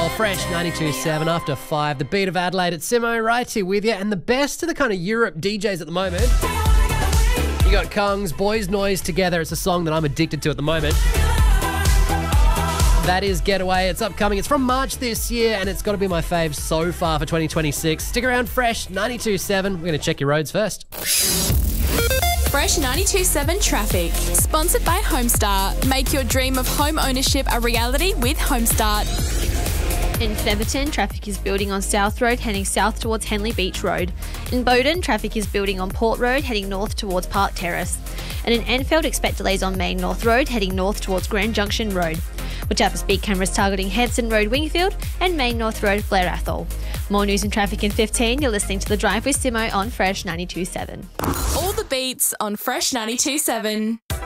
Fresh 92.7 after 5. The beat of Adelaide. It's Simo right here with you. And the best of the kind of Europe DJs at the moment. You got Kungs, Boys Noise Together. It's a song that I'm addicted to at the moment. That is Getaway. It's upcoming. It's from March this year, and it's got to be my fave so far for 2026. Stick around, Fresh 92.7. We're going to check your roads first. Fresh 92.7 Traffic. Sponsored by Homestart. Make your dream of home ownership a reality with Homestart. In Featherton, traffic is building on South Road, heading south towards Henley Beach Road. In Bowden, traffic is building on Port Road, heading north towards Park Terrace. And in Enfield, expect delays on Main North Road, heading north towards Grand Junction Road. Watch out for speed cameras targeting Henson Road, Wingfield, and Main North Road, Blair Athol. More news and traffic in 15. You're listening to The Drive with Simo on Fresh 92.7. All the beats on Fresh 92.7.